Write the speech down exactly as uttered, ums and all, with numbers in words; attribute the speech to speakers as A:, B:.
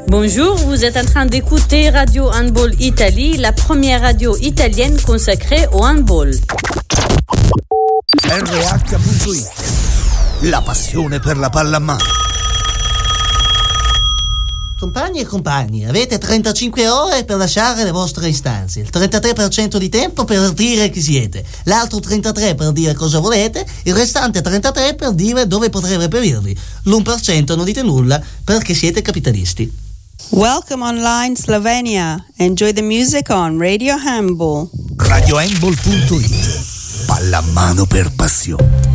A: Bonjour, vous êtes en train d'écouter Radio Handball Italie, la première radio italienne consacrée au handball.
B: R H punto it, la passione per la pallamano.
C: Compagni e compagni, avete trentacinque ore per lasciare le vostre istanze, il trentatré per cento di tempo per dire chi siete, l'altro trentatré per dire cosa volete, il restante trentatré per dire dove potrei reperirvi, l'uno per cento non dite nulla perché siete capitalisti.
D: Welcome online Slovenia. Enjoy the music on Radio Handball.
B: Radio Handball punto it, pallamano per passione.